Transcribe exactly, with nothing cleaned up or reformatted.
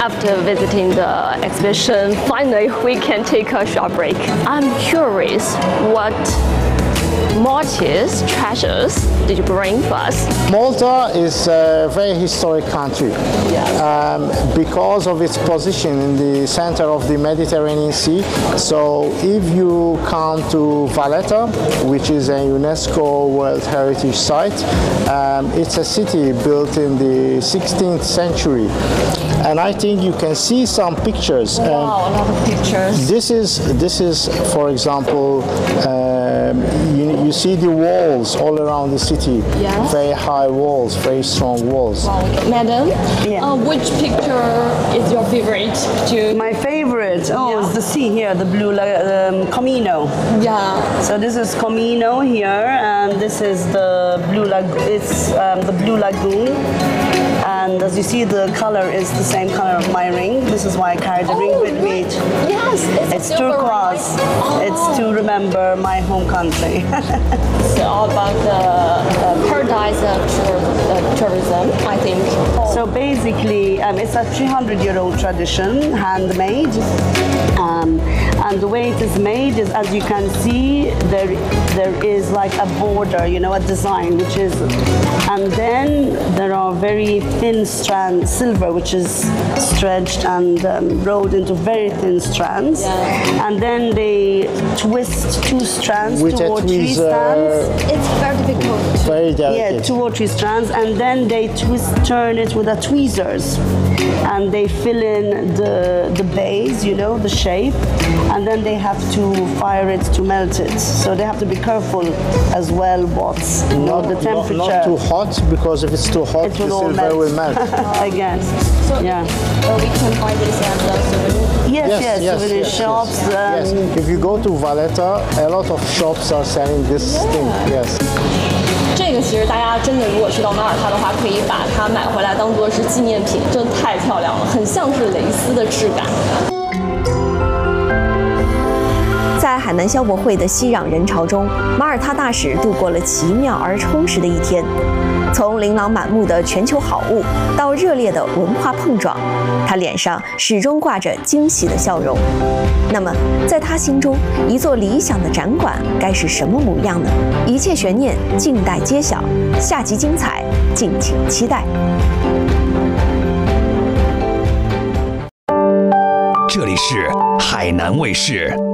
after visiting the exhibition, finally we can take a short break. I'm curious, what Maltese treasures did you bring for us? Malta is a very historic country Yes. um, because of its position in the center of the Mediterranean Sea. So if you come to Valletta, which is a UNESCO World Heritage Site, um, it's a city built in the sixteenth century. And I think you can see some pictures. Wow, a lot of pictures. This is, this is, for example, um, you, you see the walls all around the city. Yes. Very high walls, very strong walls. Wow. Madam, Yeah. uh, which picture is your favorite picture? My favorite, oh, Yeah. is the sea here, the blue la- um, Comino. Yeah. So this is Comino here, and this is the blue lag- It's um, the blue lagoon. And as you see, the color is the same color of my ring. This is why I carry the ring with me. Yes, it's, It's silver ring, turquoise. right? Oh. It's to remember my home country. It's all about the uh, paradise of tour, uh, tourism, I think. So basically, um, it's a three hundred year old tradition, handmade. Um, and the way it is made is, as you can see, there there is like a border, you know, a design, which is, and then there are very thin strands, silver, which is stretched and um, rolled into very thin strands. Yeah. And then they twist two strands, With two a or three tweezer. strands. It's very difficult. Very Yeah, delicate. two or three strands, and then they twist, turn it with a tweezers, and they fill in the the base, you know, the shape, and then they have to fire it to melt it. So they have to be careful as well what's, you know, the Not, temperature. not too hot, because if it's too hot, It the will all silver melt. will melt. Again, So yeah. uh, we can find this at the souvenir. Yes, yes, souvenir shops. Yes. Yes. Um, If you go to Valletta, a lot of shops are selling this thing. Yes. 这个其实大家真的如果去到马耳他的话，可以把它买回来当做是纪念品，真的太漂亮了，很像是蕾丝的质感。 在海南消博会的熙攘人潮中，马耳他大使度过了奇妙而充实的一天。从琳琅满目的全球好物到热烈的文化碰撞，他脸上始终挂着惊喜的笑容。那么，在他心中，一座理想的展馆该是什么模样呢？一切悬念静待揭晓，下集精彩，敬请期待。 这里是海南卫视。